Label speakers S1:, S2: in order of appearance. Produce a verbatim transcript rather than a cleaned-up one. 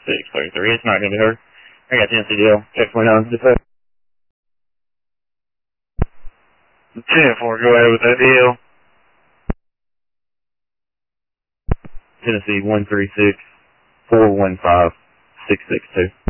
S1: six thirty-three. It's not going to be her. I got Tennessee deal. Check point on. ten four, go ahead with that deal. Tennessee one three six, four one five, six six two.